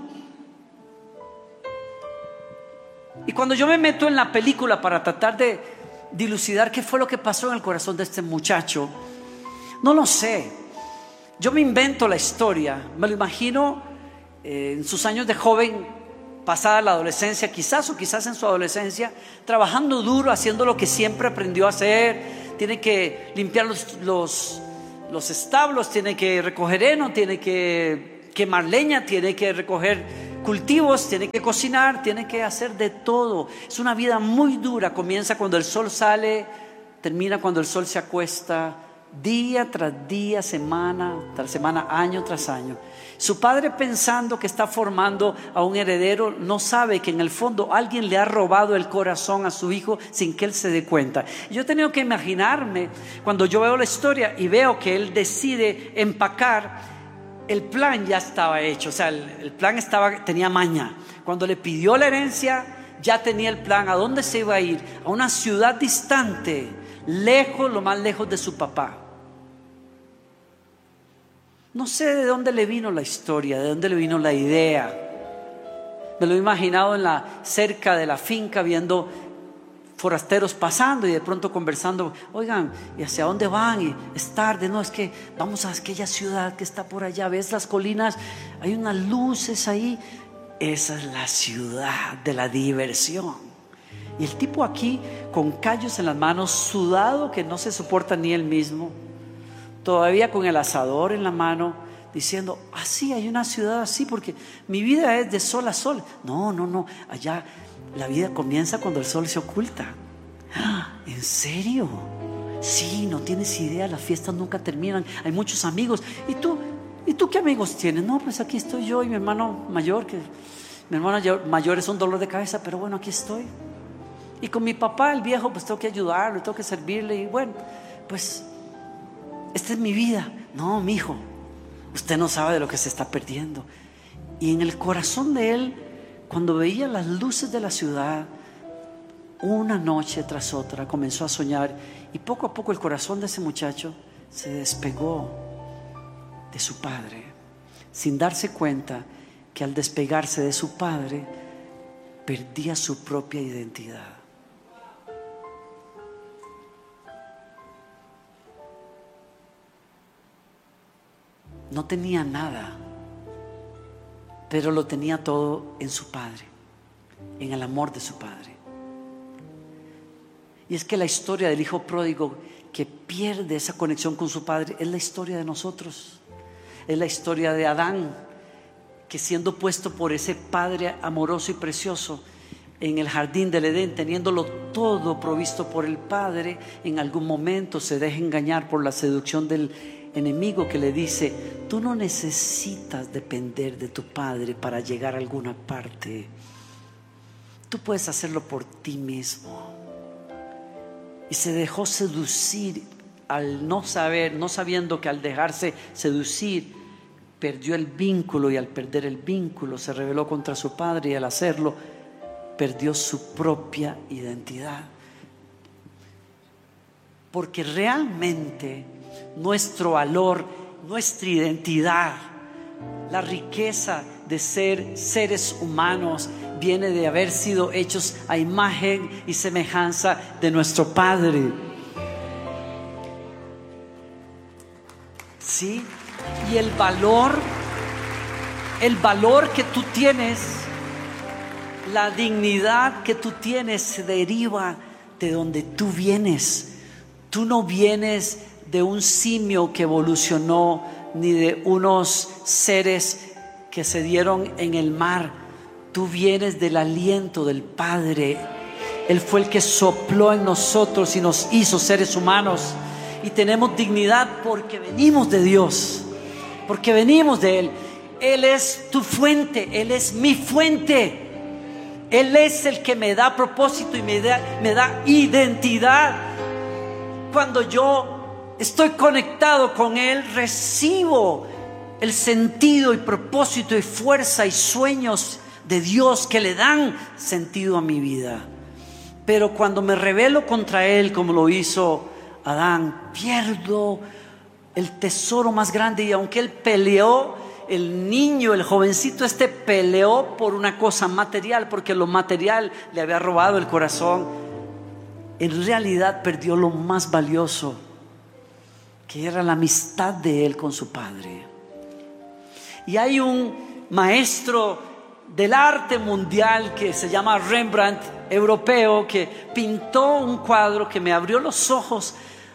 Y cuando yo me meto en la película para tratar de dilucidar qué fue lo que pasó en el corazón de este muchacho, no lo sé. Yo me invento la historia, me lo imagino eh, en sus años de joven, pasada la adolescencia quizás, o quizás en su adolescencia, trabajando duro, haciendo lo que siempre aprendió a hacer. Tiene que limpiar los, los, los establos, tiene que recoger heno, tiene que quemar leña, tiene que recoger cultivos, tiene que cocinar, tiene que hacer de todo. Es una vida muy dura. Comienza cuando el sol sale, termina cuando el sol se acuesta, día tras día, semana tras semana, año tras año. Su padre, pensando que está formando a un heredero, no sabe que en el fondo alguien le ha robado el corazón a su hijo sin que él se dé cuenta. Yo he tenido que imaginarme cuando yo veo la historia y veo que él decide empacar. El plan ya estaba hecho, o sea, el, el plan estaba, tenía maña. Cuando le pidió la herencia, ya tenía el plan. ¿A dónde se iba a ir? A una ciudad distante, lejos, lo más lejos de su papá. No sé de dónde le vino la historia, de dónde le vino la idea. Me lo he imaginado en la cerca de la finca, viendo forasteros pasando y de pronto conversando. Oigan, ¿y hacia dónde van? Y es tarde, no, es que vamos a aquella ciudad que está por allá. ¿Ves las colinas? Hay unas luces ahí. Esa es la ciudad de la diversión. Y el tipo aquí con callos en las manos, sudado que no se soporta ni él mismo, todavía con el asador en la mano, diciendo, así, ah, hay una ciudad así, porque mi vida es de sol a sol. No, no, no, allá la vida comienza cuando el sol se oculta. ¿En serio? Sí, no tienes idea, las fiestas nunca terminan, hay muchos amigos. ¿Y tú? ¿Y tú qué amigos tienes? No, pues aquí estoy yo y mi hermano mayor, que mi hermano mayor es un dolor de cabeza, pero bueno, aquí estoy. Y con mi papá, el viejo, pues tengo que ayudarlo, tengo que servirle. Y bueno, pues esta es mi vida. No, mi hijo, usted no sabe de lo que se está perdiendo. Y en el corazón de él, cuando veía las luces de la ciudad, una noche tras otra comenzó a soñar. Y poco a poco el corazón de ese muchacho se despegó de su padre, sin darse cuenta que al despegarse de su padre perdía su propia identidad. No tenía nada, pero lo tenía todo en su padre, en el amor de su padre. Y es que la historia del hijo pródigo que pierde esa conexión con su padre es la historia de nosotros. Es la historia de Adán, que siendo puesto por ese padre amoroso y precioso en el jardín del Edén, teniéndolo todo provisto por el padre, en algún momento se deja engañar por la seducción del enemigo, que le dice: tú no necesitas depender de tu padre para llegar a alguna parte, tú puedes hacerlo por ti mismo. Y se dejó seducir, al no saber, no sabiendo que al dejarse seducir perdió el vínculo, y al perder el vínculo se rebeló contra su padre, y al hacerlo perdió su propia identidad. Porque realmente nuestro valor, nuestra identidad, la riqueza de ser seres humanos viene de haber sido hechos a imagen y semejanza de nuestro Padre. ¿Sí? Y el valor, el valor que tú tienes, la dignidad que tú tienes, se deriva de donde tú vienes. Tú no vienes de un simio que evolucionó, ni de unos seres que se dieron en el mar. Tú vienes del aliento del Padre. Él fue el que sopló en nosotros y nos hizo seres humanos. Y tenemos dignidad porque venimos de Dios, porque venimos de Él. Él es tu fuente, Él es mi fuente. Él es el que me da propósito y me da, me da identidad. Cuando yo estoy conectado con Él, recibo el sentido y propósito y fuerza y sueños de Dios que le dan sentido a mi vida. Pero cuando me rebelo contra Él, como lo hizo Adán, pierdo el tesoro más grande. Y aunque él peleó, el niño, el jovencito este peleó por una cosa material, porque lo material le había robado el corazón, en realidad perdió lo más valioso, que era la amistad de él con su padre. Y hay un maestro del arte mundial que se llama Rembrandt, europeo, que pintó un cuadro que me abrió los ojos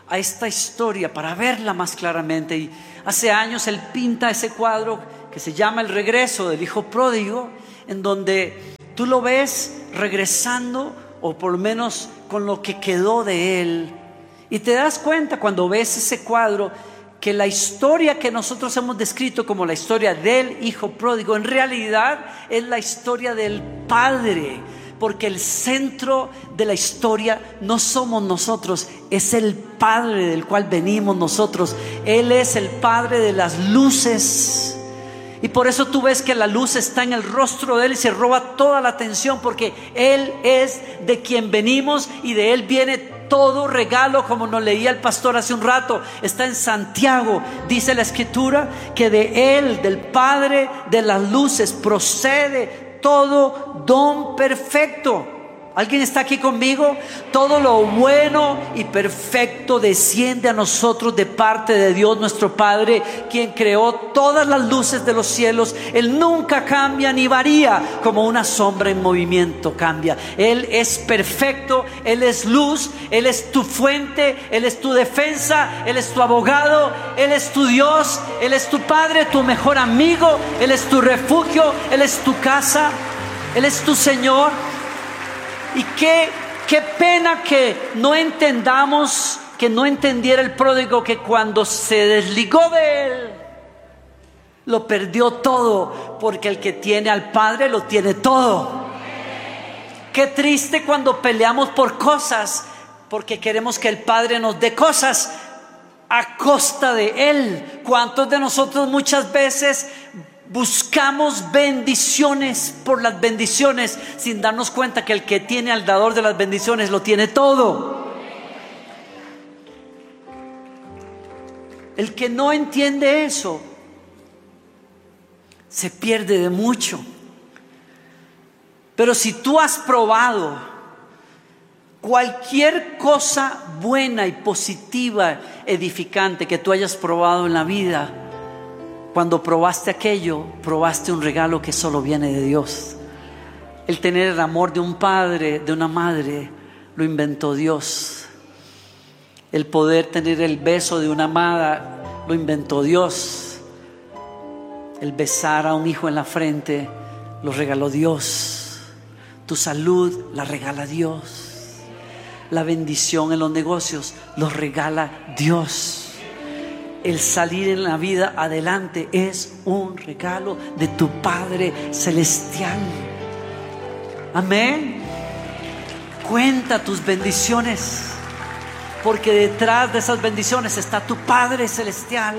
a esta historia para verla más claramente. Y hace años él pinta ese cuadro que se llama El regreso del hijo pródigo, en donde tú lo ves regresando, o por lo menos con lo que quedó de él. Y te das cuenta cuando ves ese cuadro que la historia que nosotros hemos descrito como la historia del hijo pródigo, en realidad es la historia del padre. Porque el centro de la historia no somos nosotros, es el Padre del cual venimos nosotros. Él es el Padre de las luces. Y por eso tú ves que la luz está en el rostro de Él y se roba toda la atención, porque Él es de quien venimos y de Él viene todo regalo, como nos leía el pastor hace un rato. Está en Santiago, dice la Escritura, que de Él, del Padre de las luces, procede todo don perfecto. ¿Alguien está aquí conmigo? Todo lo bueno y perfecto desciende a nosotros de parte de Dios nuestro Padre, quien creó todas las luces de los cielos. Él nunca cambia ni varía, como una sombra en movimiento cambia. Él es perfecto, Él es luz, Él es tu fuente, Él es tu defensa, Él es tu abogado, Él es tu Dios, Él es tu Padre, tu mejor amigo, Él es tu refugio, Él es tu casa, Él es tu Señor. Y qué, qué pena que no entendamos, que no entendiera el pródigo que cuando se desligó de él, lo perdió todo, porque el que tiene al Padre lo tiene todo. Qué triste cuando peleamos por cosas, porque queremos que el Padre nos dé cosas a costa de Él. ¿Cuántos de nosotros muchas veces buscamos bendiciones por las bendiciones, sin darnos cuenta que el que tiene al dador de las bendiciones lo tiene todo? El que no entiende eso se pierde de mucho. Pero si tú has probado cualquier cosa buena y positiva, edificante que tú hayas probado en la vida, cuando probaste aquello, probaste un regalo que solo viene de Dios. El tener el amor de un padre, de una madre, lo inventó Dios. El poder tener el beso de una amada, lo inventó Dios. El besar a un hijo en la frente, lo regaló Dios. Tu salud la regala Dios. La bendición en los negocios lo regala Dios. El salir en la vida adelante es un regalo de tu Padre Celestial. Amén. Cuenta tus bendiciones, porque detrás de esas bendiciones está tu Padre Celestial.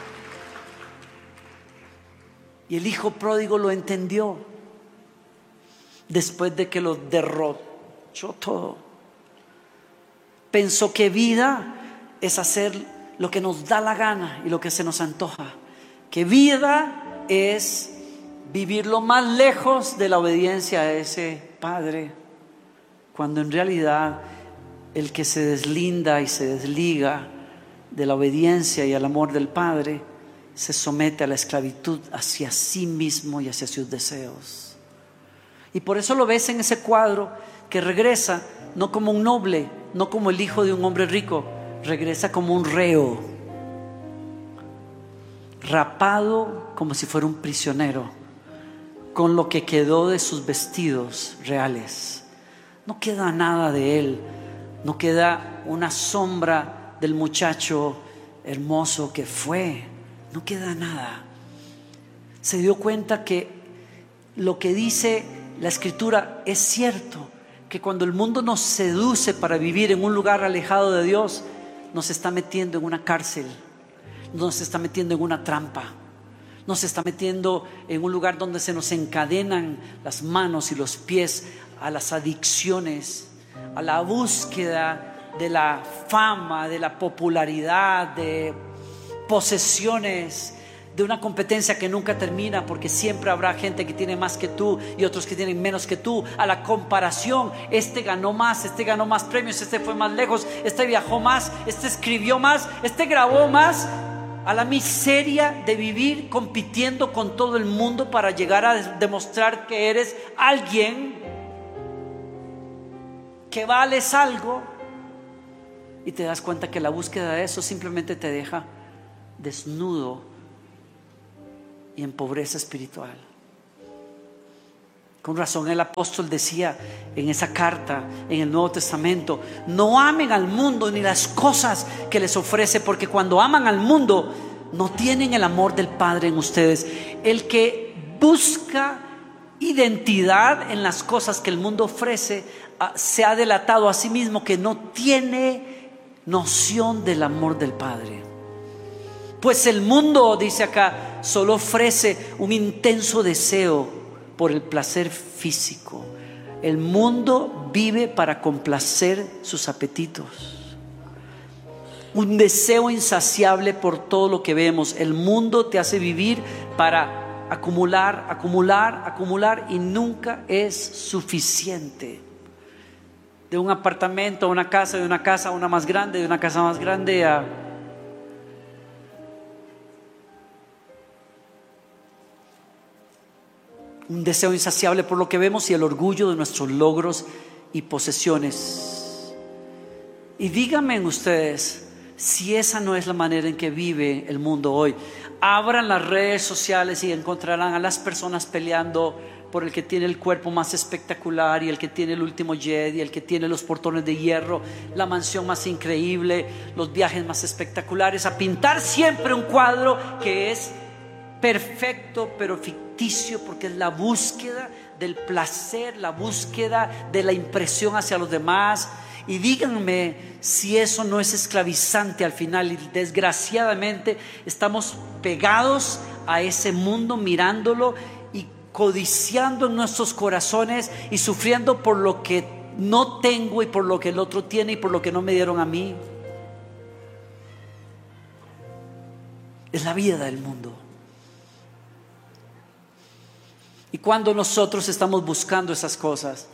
Y el hijo pródigo lo entendió después de que lo derrochó todo. Pensó que vida es hacer lo que nos da la gana y lo que se nos antoja. Que vida es vivir lo más lejos de la obediencia a ese Padre, cuando en realidad el que se deslinda y se desliga de la obediencia y al amor del Padre se somete a la esclavitud hacia sí mismo y hacia sus deseos. Y por eso lo ves en ese cuadro, que regresa no como un noble, no como el hijo de un hombre rico, regresa como un reo, rapado como si fuera un prisionero, con lo que quedó de sus vestidos reales. No queda nada de él, no queda una sombra del muchacho hermoso que fue, no queda nada. Se dio cuenta que lo que dice la Escritura es cierto, que cuando el mundo nos seduce para vivir en un lugar alejado de Dios, nos está metiendo en una cárcel, nos está metiendo en una trampa, nos está metiendo en un lugar donde se nos encadenan las manos y los pies a las adicciones, a la búsqueda de la fama, de la popularidad, de posesiones, de una competencia que nunca termina, porque siempre habrá gente que tiene más que tú y otros que tienen menos que tú. A la comparación, este ganó más, este ganó más premios, este fue más lejos, este viajó más, este escribió más, este grabó más. A la miseria de vivir compitiendo con todo el mundo para llegar a demostrar que eres alguien, que vales algo. Y te das cuenta que la búsqueda de eso simplemente te deja desnudo y en pobreza espiritual. Con razón el apóstol decía en esa carta, en el Nuevo Testamento: no amen al mundo ni las cosas que les ofrece, porque cuando aman al mundo no tienen el amor del Padre en ustedes. El que busca identidad en las cosas que el mundo ofrece se ha delatado a sí mismo que no tiene noción del amor del Padre. Pues el mundo, dice acá, solo ofrece un intenso deseo por el placer físico. El mundo vive para complacer sus apetitos. Un deseo insaciable por todo lo que vemos. El mundo te hace vivir para acumular, acumular, acumular, y nunca es suficiente. De un apartamento a una casa, de una casa a una más grande, de una casa más grande a... un deseo insaciable por lo que vemos y el orgullo de nuestros logros y posesiones. Y díganme ustedes si esa no es la manera en que vive el mundo hoy. Abran las redes sociales y encontrarán a las personas peleando por el que tiene el cuerpo más espectacular, y el que tiene el último jet, y el que tiene los portones de hierro, la mansión más increíble, los viajes más espectaculares, a pintar siempre un cuadro que es perfecto pero ficticio, porque es la búsqueda del placer, la búsqueda de la impresión hacia los demás. Y díganme si eso no es esclavizante al final. Y desgraciadamente estamos pegados a ese mundo, mirándolo y codiciando en nuestros corazones y sufriendo por lo que no tengo y por lo que el otro tiene y por lo que no me dieron a mí. Es la vida del mundo. Y cuando nosotros estamos buscando esas cosas,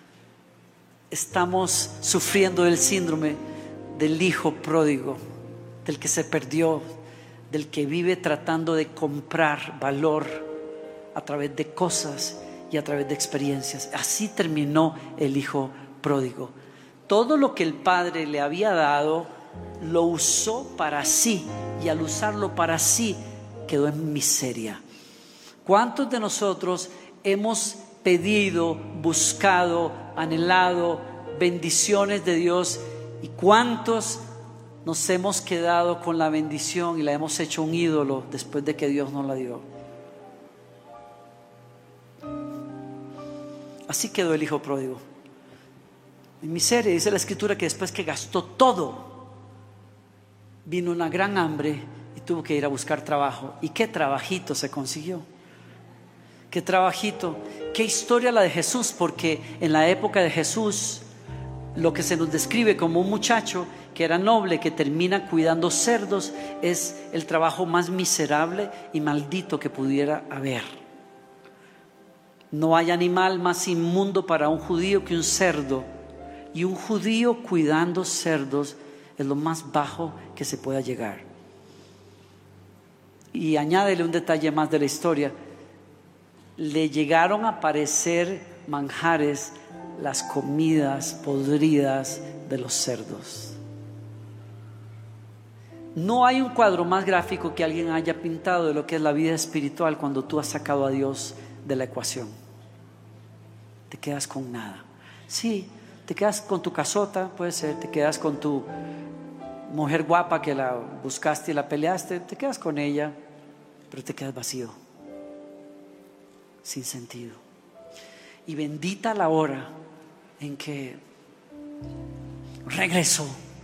estamos sufriendo el síndrome del hijo pródigo, del que se perdió, del que vive tratando de comprar valor a través de cosas y a través de experiencias. Así terminó el hijo pródigo. Todo lo que el padre le había dado lo usó para sí, y al usarlo para sí quedó en miseria. ¿Cuántos de nosotros hemos pedido, buscado, anhelado bendiciones de Dios, y cuántos nos hemos quedado con la bendición y la hemos hecho un ídolo después de que Dios nos la dio? Así quedó el hijo pródigo, en miseria. Dice la escritura que después que gastó todo, vino una gran hambre y tuvo que ir a buscar trabajo. ¿Y qué trabajito se consiguió? Qué trabajito, qué historia la de Jesús, porque en la época de Jesús lo que se nos describe como un muchacho que era noble, que termina cuidando cerdos, es el trabajo más miserable y maldito que pudiera haber. No hay animal más inmundo para un judío que un cerdo, y un judío cuidando cerdos es lo más bajo que se pueda llegar. Y añádele un detalle más de la historia: le llegaron a parecer manjares las comidas podridas de los cerdos. No hay un cuadro más gráfico que alguien haya pintado de lo que es la vida espiritual cuando tú has sacado a Dios de la ecuación. Te quedas con nada. Sí, te quedas con tu casota, puede ser, te quedas con tu mujer guapa que la buscaste y la peleaste, te quedas con ella, pero te quedas vacío, sin sentido. Y bendita la hora en que regresó.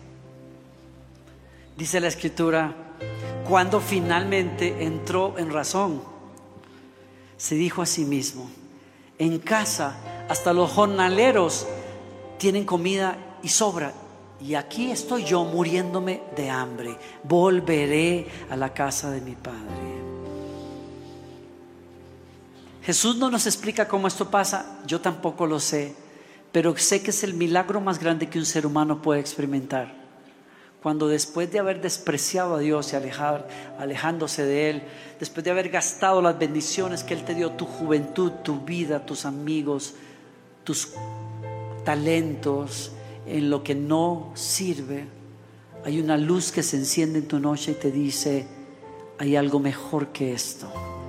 Dice la escritura, cuando finalmente entró en razón, se dijo a sí mismo: en casa hasta los jornaleros tienen comida y sobra, y aquí estoy yo muriéndome de hambre. Volveré a la casa de mi padre. Jesús no nos explica cómo esto pasa, yo tampoco lo sé, pero sé que es el milagro más grande que un ser humano puede experimentar. Cuando después de haber despreciado a Dios y alejar, alejándose de Él, después de haber gastado las bendiciones que Él te dio, tu juventud, tu vida, tus amigos, tus talentos, en lo que no sirve, hay una luz que se enciende en tu noche y te dice: hay algo mejor que esto.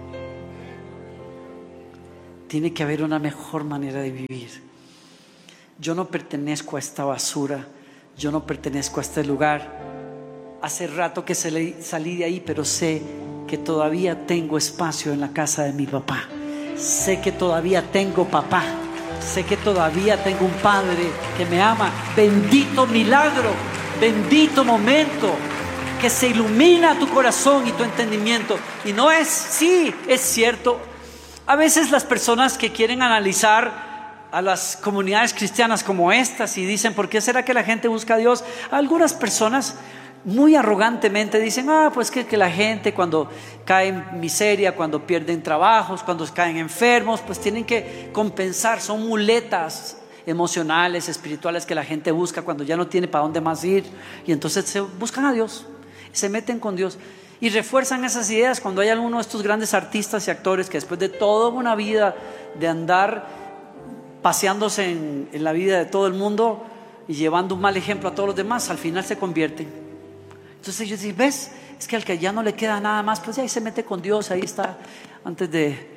Tiene que haber una mejor manera de vivir. Yo no pertenezco a esta basura. Yo no pertenezco a este lugar. Hace rato que salí de ahí, pero sé que todavía tengo espacio en la casa de mi papá. Sé que todavía tengo papá. Sé que todavía tengo un padre que me ama. Bendito milagro, bendito momento que se ilumina tu corazón y tu entendimiento. Y no es, sí, es cierto. A veces las personas que quieren analizar a las comunidades cristianas como estas y dicen: ¿por qué será que la gente busca a Dios? Algunas personas muy arrogantemente dicen: ah, pues que, que la gente cuando cae en miseria, cuando pierden trabajos, cuando caen enfermos, pues tienen que compensar. Son muletas emocionales, espirituales que la gente busca cuando ya no tiene para dónde más ir, y entonces se buscan a Dios, se meten con Dios y refuerzan esas ideas. Cuando hay alguno de estos grandes artistas y actores que después de toda una vida de andar paseándose en, en la vida de todo el mundo y llevando un mal ejemplo a todos los demás, al final se convierten. Entonces ellos dicen: ¿ves? Es que al que ya no le queda nada más, pues ya ahí se mete con Dios, ahí está, antes de...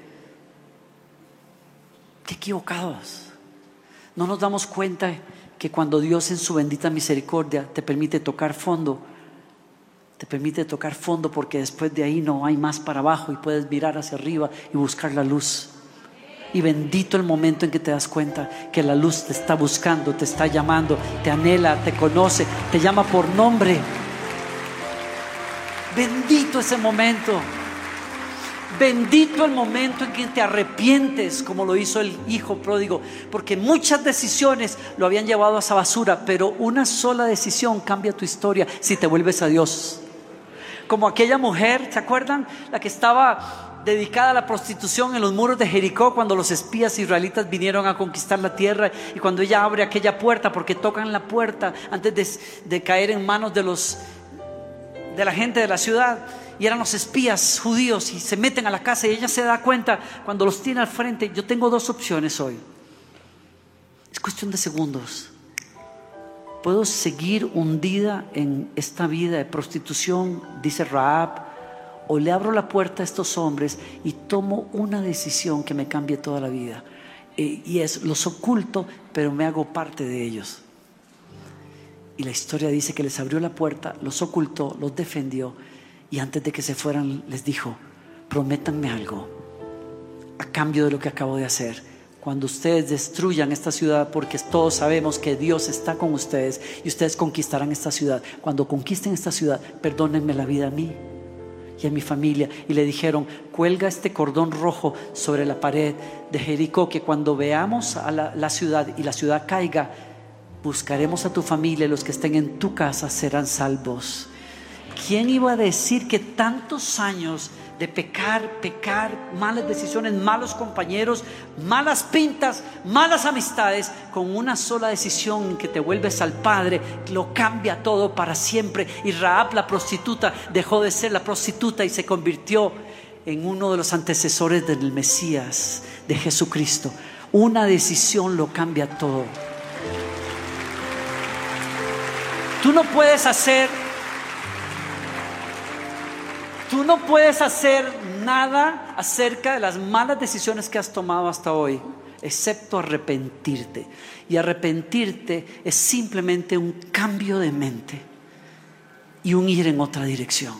¡Qué equivocados! No nos damos cuenta que cuando Dios en su bendita misericordia te permite tocar fondo, te permite tocar fondo porque después de ahí no hay más para abajo y puedes mirar hacia arriba y buscar la luz. Y bendito el momento en que te das cuenta que la luz te está buscando, te está llamando, te anhela, te conoce, te llama por nombre. Bendito ese momento. Bendito el momento en que te arrepientes, como lo hizo el hijo pródigo, porque muchas decisiones lo habían llevado a esa basura, pero una sola decisión cambia tu historia si te vuelves a Dios. Como aquella mujer, ¿se acuerdan? La que estaba dedicada a la prostitución en los muros de Jericó, cuando los espías israelitas vinieron a conquistar la tierra, y cuando ella abre aquella puerta, porque tocan la puerta antes de, de caer en manos de los de la gente de la ciudad, y eran los espías judíos, y se meten a la casa, y ella se da cuenta cuando los tiene al frente: yo tengo dos opciones hoy, es cuestión de segundos. Puedo seguir hundida en esta vida de prostitución, dice Rahab, o le abro la puerta a estos hombres y tomo una decisión que me cambie toda la vida. Eh, y es, los oculto, pero me hago parte de ellos. Y la historia dice que les abrió la puerta, los ocultó, los defendió, y antes de que se fueran les dijo: prométanme algo a cambio de lo que acabo de hacer. Cuando ustedes destruyan esta ciudad, porque todos sabemos que Dios está con ustedes y ustedes conquistarán esta ciudad, cuando conquisten esta ciudad, perdónenme la vida a mí y a mi familia. Y le dijeron: cuelga este cordón rojo sobre la pared de Jericó, que cuando veamos a la, la ciudad y la ciudad caiga, buscaremos a tu familia, y los que estén en tu casa serán salvos. ¿Quién iba a decir que tantos años de pecar, pecar, malas decisiones, malos compañeros, malas pintas, malas amistades, con una sola decisión que te vuelves al Padre, lo cambia todo para siempre? Y Rahab, la prostituta, dejó de ser la prostituta y se convirtió en uno de los antecesores del Mesías, de Jesucristo. Una decisión lo cambia todo. Tú no puedes hacer Tú no puedes hacer nada acerca de las malas decisiones que has tomado hasta hoy, excepto arrepentirte. Y arrepentirte es simplemente un cambio de mente y un ir en otra dirección.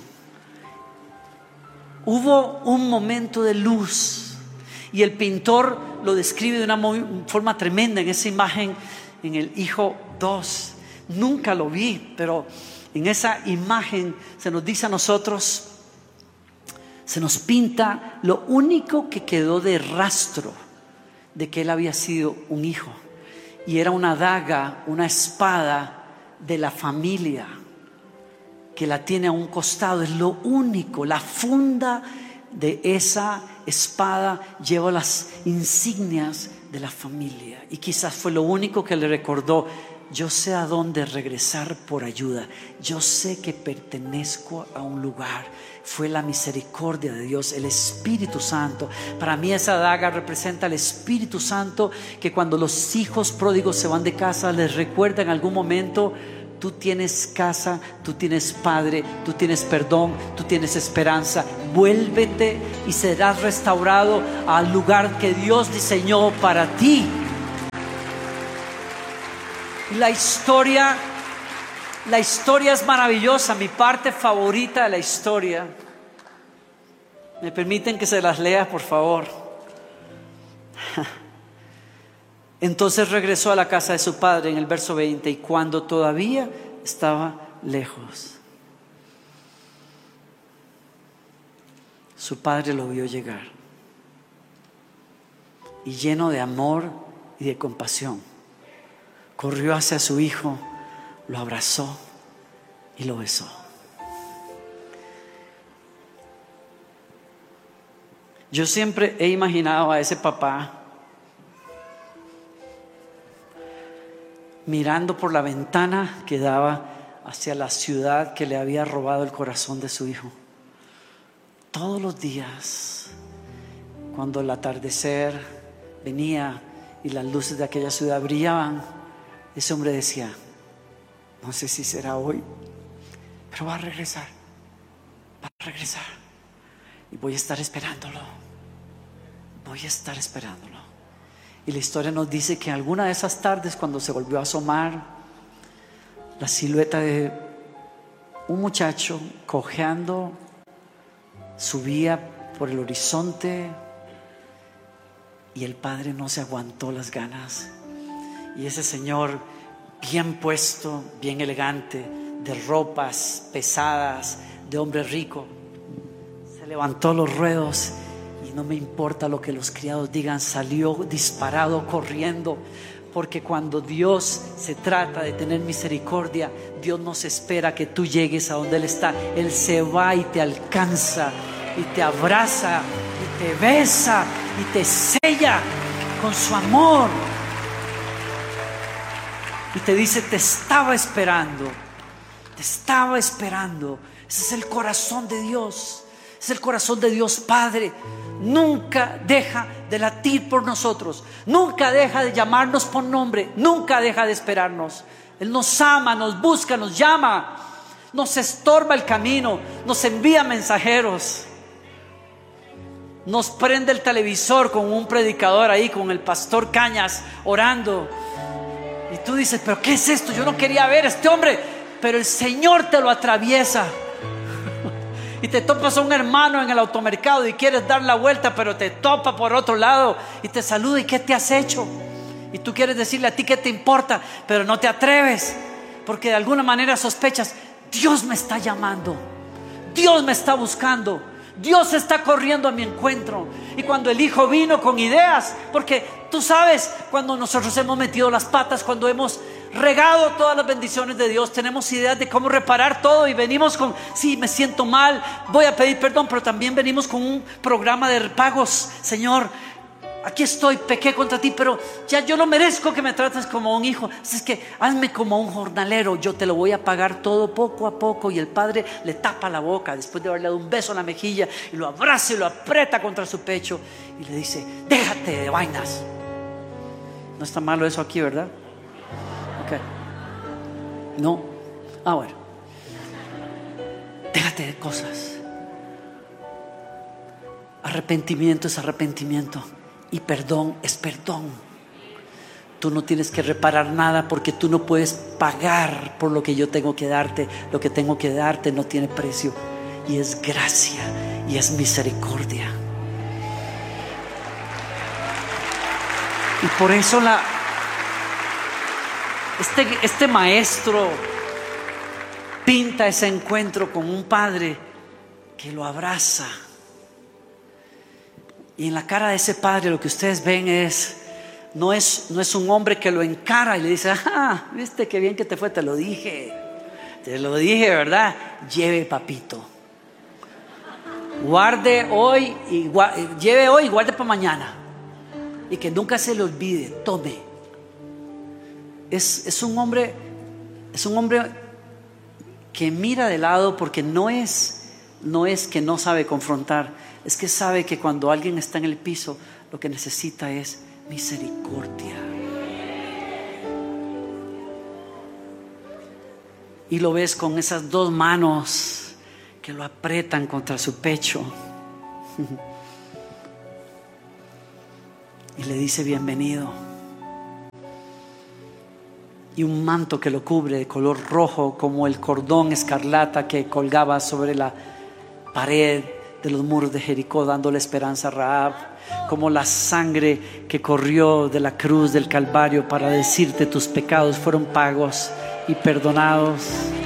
Hubo un momento de luz, y el pintor lo describe de una muy, forma tremenda en esa imagen, en el Hijo dos. Nunca lo vi, pero en esa imagen se nos dice a nosotros, se nos pinta lo único que quedó de rastro de que él había sido un hijo, y era una daga, una espada de la familia que la tiene a un costado. Es lo único. La funda de esa espada lleva las insignias de la familia, y quizás fue lo único que le recordó: yo sé a dónde regresar por ayuda, yo sé que pertenezco a un lugar. Fue la misericordia de Dios, el Espíritu Santo. Para mí esa daga representa el Espíritu Santo, que cuando los hijos pródigos se van de casa les recuerda en algún momento Tú tienes casa, tú tienes padre, tú tienes perdón, tú tienes esperanza. Vuélvete y serás restaurado al lugar que Dios diseñó para ti. La historia, la historia es maravillosa. Mi parte favorita de la historia. ¿Me permiten que se las lea, por favor? Entonces regresó a la casa de su padre en el verso veinte, y cuando todavía estaba lejos, su padre lo vio llegar, y lleno de amor y de compasión, corrió hacia su hijo, lo abrazó y lo besó. Yo siempre he imaginado a ese papá mirando por la ventana que daba hacia la ciudad que le había robado el corazón de su hijo. Todos los días, cuando el atardecer venía y las luces de aquella ciudad brillaban, ese hombre decía: no sé si será hoy, pero va a regresar, va a regresar, y voy a estar esperándolo, voy a estar esperándolo. Y la historia nos dice que alguna de esas tardes, cuando se volvió a asomar la silueta de un muchacho cojeando, subía por el horizonte, y el padre no se aguantó las ganas, y ese señor, bien puesto, bien elegante, de ropas pesadas, de hombre rico, se levantó los ruedos y no me importa lo que los criados digan, salió disparado corriendo, porque cuando Dios se trata de tener misericordia, Dios no se espera que tú llegues a donde Él está. Él se va y te alcanza y te abraza y te besa y te sella con su amor y te dice: te estaba esperando, te estaba esperando. Ese es el corazón de Dios. Es el corazón de Dios Padre. Nunca deja de latir por nosotros, nunca deja de llamarnos por nombre, nunca deja de esperarnos. Él nos ama, nos busca, nos llama, nos estorba el camino, nos envía mensajeros, nos prende el televisor con un predicador ahí, con el pastor Cañas orando, y tú dices: pero ¿qué es esto? Yo no quería ver a este hombre, pero el Señor te lo atraviesa. Y te topas a un hermano en el automercado y quieres dar la vuelta, pero te topa por otro lado y te saluda: ¿y qué te has hecho? Y tú quieres decirle: ¿a ti qué te importa? Pero no te atreves, porque de alguna manera sospechas: Dios me está llamando, Dios me está buscando, Dios está corriendo a mi encuentro. Y cuando el hijo vino con ideas, porque tú sabes, cuando nosotros hemos metido las patas, cuando hemos regado todas las bendiciones de Dios, tenemos ideas de cómo reparar todo, y venimos con: sí, me siento mal, voy a pedir perdón, pero también venimos con un programa de pagos. Señor, aquí estoy, pequé contra ti, pero ya yo no merezco que me trates como un hijo, así es que hazme como un jornalero, yo te lo voy a pagar todo poco a poco. Y el padre le tapa la boca después de haberle dado un beso en la mejilla, y lo abraza y lo aprieta contra su pecho y le dice: déjate de vainas. No está malo eso aquí, ¿verdad? Ok. No. Ah, bueno. Déjate de cosas. Arrepentimiento es arrepentimiento, y perdón es perdón. Tú no tienes que reparar nada, porque tú no puedes pagar por lo que yo tengo que darte. Lo que tengo que darte no tiene precio, y es gracia y es misericordia. Y por eso la este, este maestro pinta ese encuentro con un padre que lo abraza. Y en la cara de ese padre lo que ustedes ven es no es, no es un hombre que lo encara y le dice: ah, viste qué bien que te fue, te lo dije, te lo dije, ¿verdad? Lleve, papito, guarde hoy y gua- lleve hoy y guarde para mañana, y que nunca se le olvide, tome. Es, es un hombre, es un hombre que mira de lado, porque no es, no es que no sabe confrontar, es que sabe que cuando alguien está en el piso, lo que necesita es misericordia. y lo ves con esas dos manos que lo apretan contra su pecho y le dice bienvenido, y un manto que lo cubre de color rojo como el cordón escarlata que colgaba sobre la pared de los muros de Jericó, dándole esperanza a Rahab, como la sangre que corrió de la cruz del Calvario para decirte tus pecados fueron pagos y perdonados.